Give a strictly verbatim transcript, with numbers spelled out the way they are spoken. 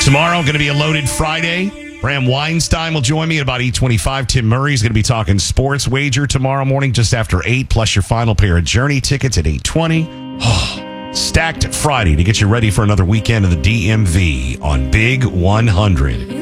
Tomorrow, going to be a loaded Friday. Bram Weinstein will join me at about eight twenty-five. Tim Murray is going to be talking sports wager tomorrow morning just after eight, plus your final pair of Journey tickets at eight twenty. Oh, stacked Friday to get you ready for another weekend of the D M V on Big one hundred.